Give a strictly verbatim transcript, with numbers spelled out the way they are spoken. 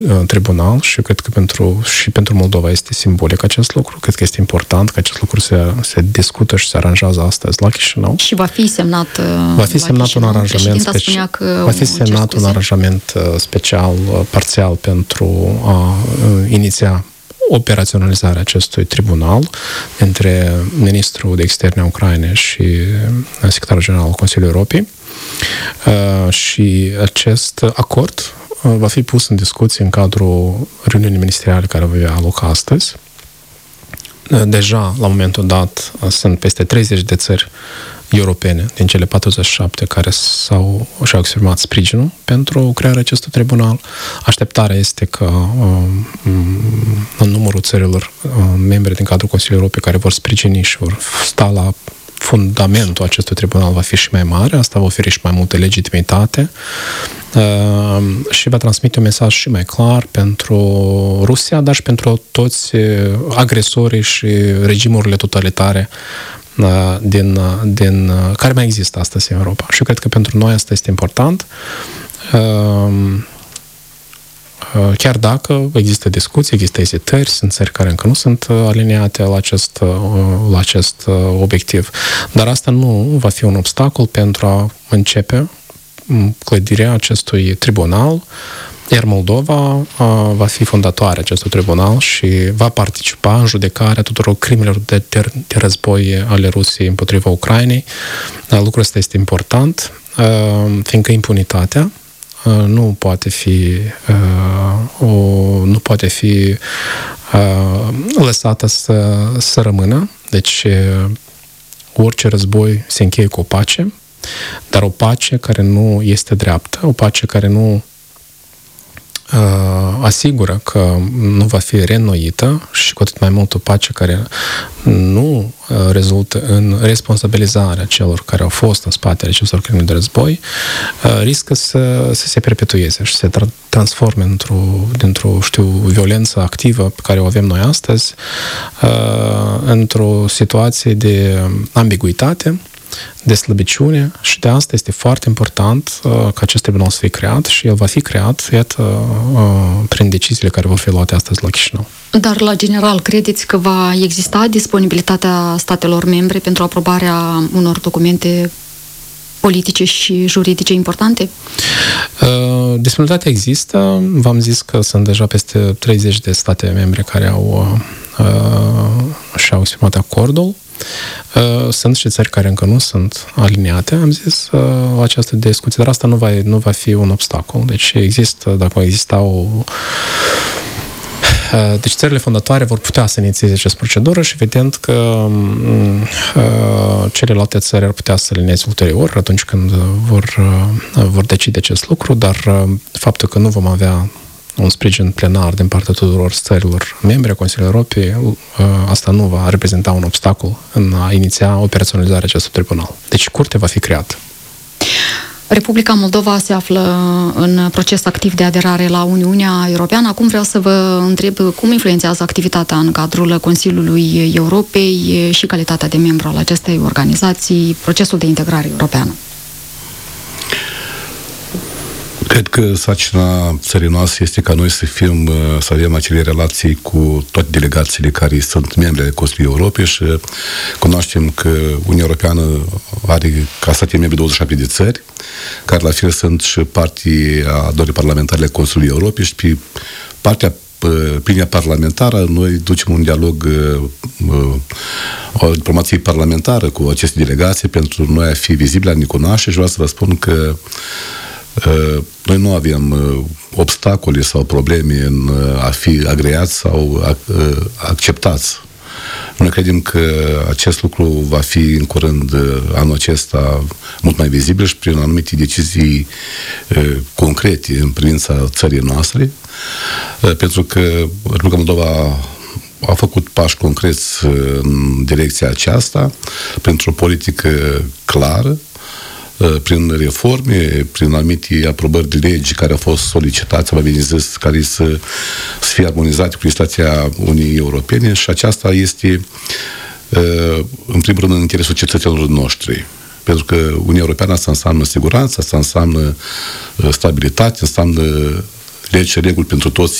tribunal și cred că pentru, și pentru Moldova este simbolic acest lucru. Cred că este important că acest lucru se, se discută și se aranjează astăzi la Chișinău. Și va fi semnat Va fi semnat Chișinău. un aranjament special. Va fi semnat un aranjament special, parțial, pentru a iniția operaționalizarea acestui tribunal între ministrul de externe a Ucrainei și secretarul general al Consiliului Europei. Și acest acord va fi pus în discuție în cadrul reuniunii ministeriale care va avea loc astăzi. Deja, la momentul dat, sunt peste treizeci de țări europene din cele patruzeci și șapte care s-au, și-au exprimat sprijinul pentru crearea acestui tribunal. Așteptarea este că în numărul țărilor membre din cadrul Consiliului Europei care vor sprijini și vor sta la fundamentul acestui tribunal va fi și mai mare, asta va oferi și mai multă legitimitate uh, și va transmite un mesaj și mai clar pentru Rusia, dar și pentru toți agresorii și regimurile totalitare uh, din, din, uh, care mai există astăzi în Europa. Și cred că pentru noi asta este important. Uh, Chiar dacă există discuții, există ezitări, sunt țări care încă nu sunt aliniate la acest, la acest obiectiv. Dar asta nu va fi un obstacol pentru a începe clădirea acestui tribunal, iar Moldova va fi fondatoarea acestui tribunal și va participa în judecarea tuturor crimelor de, ter- de război ale Rusiei împotriva Ucrainei. Lucrul ăsta este important, fiindcă impunitatea nu poate fi uh, o, nu poate fi uh, lăsată să, să rămână. Deci uh, orice război se încheie cu o pace, dar o pace care nu este dreaptă, o pace care nu uh, asigură că nu va fi reînnoită și cu atât mai mult o pace care nu uh, rezultă în responsabilizarea celor care au fost în spatele acestor crime de război, uh, riscă să, să se perpetueze și să se tra- transforme într-o, dintr-o, știu, violență activă pe care o avem noi astăzi, uh, într-o situație de ambiguitate, de slăbiciune și de asta este foarte important uh, ca acest tribunal să fie creat și el va fi creat, iată, uh, prin deciziile care vor fi luate astăzi la Chișinău. Dar, la general, credeți că va exista disponibilitatea statelor membre pentru aprobarea unor documente politice și juridice importante? Uh, disponibilitatea există. V-am zis că sunt deja peste treizeci de state membre care au uh, și-au exprimat acordul. Sunt și țări care încă nu sunt aliniate, am zis, la această discuție, dar asta nu va, nu va fi un obstacol. Deci există, dacă va exista o... Deci țările fondatoare vor putea să inițieze această procedură și evident că uh, celelalte țări ar putea să alinieze ulterior atunci când vor, uh, vor decide acest lucru, dar uh, faptul că nu vom avea un sprijin plenar din partea tuturor țărilor membre a Consiliului Europei, asta nu va reprezenta un obstacol în a iniția operaționalizarea acestui tribunal. Deci curtea va fi creată. Republica Moldova se află în proces activ de aderare la Uniunea Europeană. Acum vreau să vă întreb cum influențează activitatea în cadrul Consiliului Europei și calitatea de membru al acestei organizații, procesul de integrare europeană. Cred că sarcina țării noastre este ca noi să fim, să avem acele relații cu toate delegațiile care sunt membre ale Consiliului Europei și cunoaștem că Uniunea Europeană are ca state membre douăzeci și șapte de țări, care la fel sunt și partii a adunării parlamentare ale Consiliului Europei și pe partea linia parlamentară, noi ducem un dialog, o diplomație parlamentară cu aceste delegații pentru noi a fi vizibile, a ne cunoaște și vreau să vă spun că noi nu avem obstacole sau probleme în a fi agreați sau acceptați. Noi credem că acest lucru va fi în curând, anul acesta, mult mai vizibil și prin anumite decizii concrete în privința țării noastre, pentru că Republica Moldova a făcut pași concreți în direcția aceasta, printr-o politică clară, prin reforme, prin anumite aprobări de legi care au fost solicitate, mai bine zis, care să, să fie armonizate cu legislația Uniunii Europene și aceasta este, în primul rând, în interesul cetățenilor noștri. Pentru că Uniunea Europeană asta înseamnă siguranță, asta înseamnă stabilitate, înseamnă legi și reguli pentru toți